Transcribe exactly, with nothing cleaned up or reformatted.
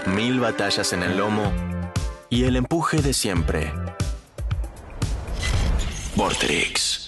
mil batallas en el lomo y el empuje de siempre. Vorterix.